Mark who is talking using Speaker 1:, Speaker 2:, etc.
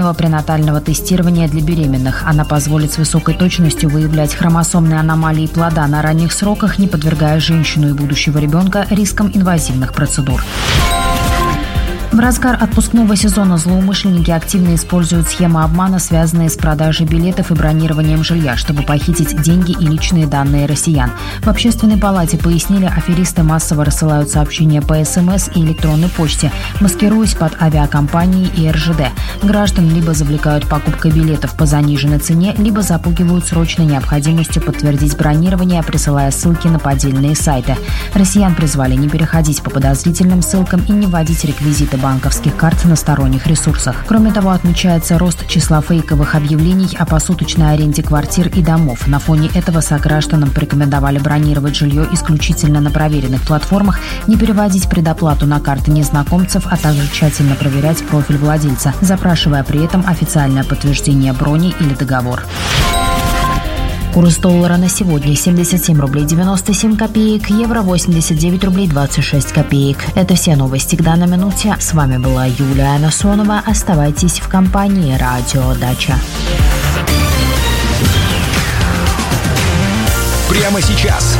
Speaker 1: эффективного пренатального тестирования для беременных. Она позволит с высокой точностью выявлять хромосомные аномалии плода на ранних сроках, не подвергая женщину и будущего ребенка рискам инвазивных процедур. В разгар отпускного сезона злоумышленники активно используют схемы обмана, связанные с продажей билетов и бронированием жилья, чтобы похитить деньги и личные данные россиян. В Общественной палате пояснили, аферисты массово рассылают сообщения по СМС и электронной почте, маскируясь под авиакомпании и РЖД. Граждан либо завлекают покупкой билетов по заниженной цене, либо запугивают срочной необходимостью подтвердить бронирование, присылая ссылки на поддельные сайты. Россиян призвали не переходить по подозрительным ссылкам и не вводить реквизиты банковских карт на сторонних ресурсах. Кроме того, отмечается рост числа фейковых объявлений о посуточной аренде квартир и домов. На фоне этого согражданам порекомендовали бронировать жилье исключительно на проверенных платформах, не переводить предоплату на карты незнакомцев, а также тщательно проверять профиль владельца, запрашивая при этом официальное подтверждение брони или договор. Курс доллара на сегодня 77 рублей 97 копеек, евро 89 рублей 26 копеек. Это все новости к данной минуте. С вами была Юлия Насонова. Оставайтесь в компании Радио Дача.
Speaker 2: Прямо сейчас